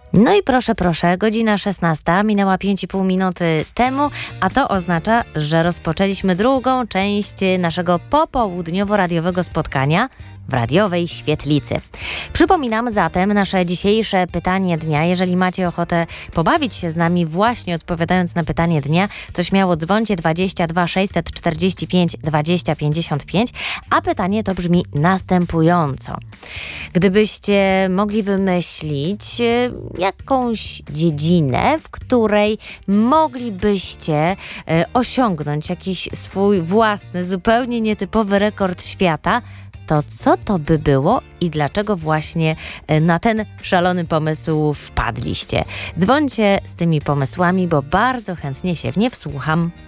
No i proszę, godzina 16 minęła 5,5 minuty temu, a to oznacza, że rozpoczęliśmy drugą część naszego popołudniowo-radiowego spotkania w radiowej świetlicy. Przypominam zatem nasze dzisiejsze pytanie dnia. Jeżeli macie ochotę pobawić się z nami właśnie odpowiadając na pytanie dnia, to śmiało dzwońcie 22 645 20 55, a pytanie to brzmi następująco. Gdybyście mogli wymyślić jakąś dziedzinę, w której moglibyście osiągnąć jakiś swój własny, zupełnie nietypowy rekord świata, to co to by było i dlaczego właśnie na ten szalony pomysł wpadliście? Dzwońcie z tymi pomysłami, bo bardzo chętnie się w nie wsłucham.